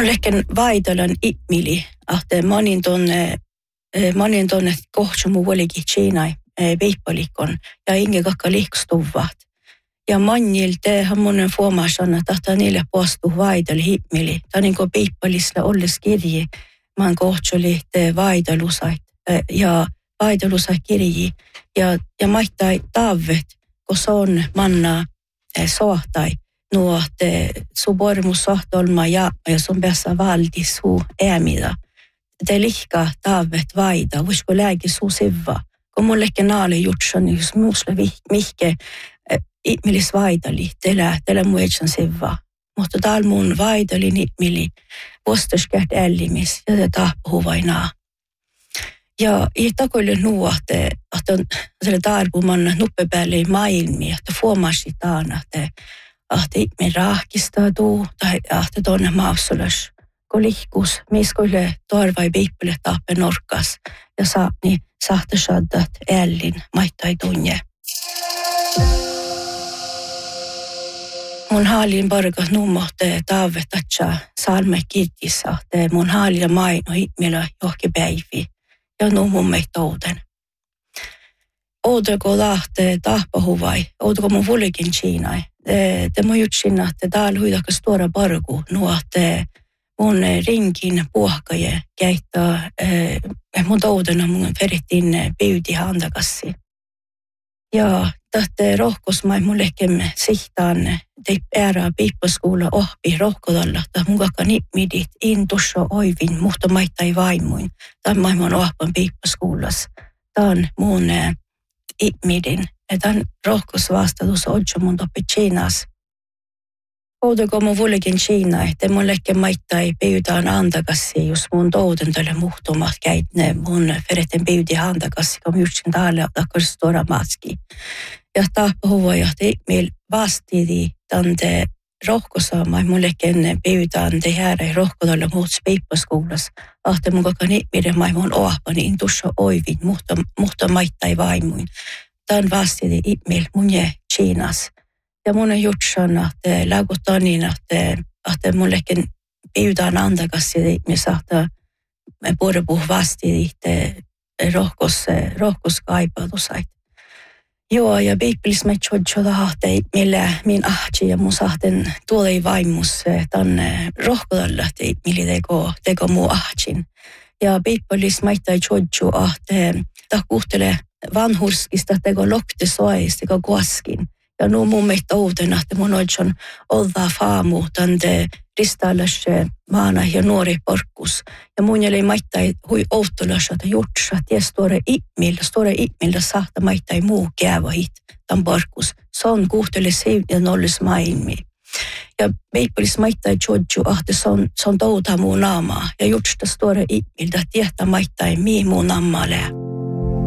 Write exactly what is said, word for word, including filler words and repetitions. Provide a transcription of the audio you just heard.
Mullekin vaidolon ihmili, että monin tuonne, monin tuonne kohtumu vuolikin Kiinai veippalikon ja inge kakka liikstuvat. Ja monilta monen fuomasan, että niille puostu vaidol ihmili. Tämä niin kuin veippalisla olles kirji, man kohtuli vaidolusait ja vaidolusait kirji. Ja, ja maittai taavet, kun se on manna sohtai. Nuo, että sun bormus sohtolma ja, ja sun päässä valdi sun äämida. Te lihka taavet vaida, voisiko lääki sun sivva. Kun mullekin naali jutsan, jos muusle mihke ihmilis vaidali, teillä, teillä muetsan sivva. Mutta täällä mun vaidali ihmili, vuostaskäht ällimis ja te tahpuhuvainaa. Ja i takoille nuo, että on sille tarpuman nuppepäälle maailmia, että fuomasitaan, että että me rahkistaa tuu, tai että tuonne maussulas, kun lihkus, miskoille torvai viippille tappe norkas, ja saa niin sahtasaddat ällin maittai tunne. Mun haalin parkas nummohte taavet tatsa salme kirkissa, että mun haalin maino ihmillä johonkin päivi, ja nummun meitä touden. Oudako lähtee tahpahuvai, oudako mun vuolikin Kiinai. Te mun jutsin, että täällä huidakas tuoda parku, nuo, että mun rinkin puhkaje käyttää, mun toudena mun ferittiin pyytiä antakassi. Ja tähtä rohkosmai mullekin sihtaan teip äärää piippaskuulla ohpi rohkodalla, että mun kakka nipmidit intussa oivin, mutta maittai vaimuin. Tämä mun ohpan piippaskuullas. Tämä on mun ihmidin. Tämän rohkosvastatus odjo mun toppi Kiinas. Oudako mun vuolikin Kiina, että mullekin maittai pyytään antakassi, jos mun touden tälle muhtumat käytne mun fereten pyydi antakassi, kun jutsin täällä takaisin tuoda maski. Ja tahpahuva johti meil vastidi tante rohkosaamaan mullekin pyytään te häärä rohkodalle muuts piippaskuulas. Ahte mun kakan ihmiden maimon ohpa, niin tuossa oivin, mutta, mutta maittai vaimuin. Tämän vastidi ihmil munje Kiinas. Ja mun jutsan, että läguttaa niin, että, että mullekin pyytään antakassi, että me saattaa puhupuh vastidi, että rohkos, rohkos kaipautusait. Joo, ja piippilis me tjodjoda, että millä min ahti ja mun sahten tuolei vaimus tänne rohkodalla, että millä teko, teko muu ahtin. Ja piippilis maittai tjodjo, että ta kuhtelee vanhurskista teko lokti sois, teko kuaskin. Ja nu mun meitä uutena, että mun on oltaa faamu tänne ristaallas maana ja nuori porkkus. Ja mun jäljellä maittai hui outolas, että jutsa, että store ihmillä, store ihmillä sahta maittai muu käävä hit tämän porkkus. Se on kuhtele seivä ja nollis maailmi. Ja veippelis maittai tjodju, että se on, se on touta muu naamaa. Ja jutsa store ihmiltä, että tietää maittai mii muu naamaa lää.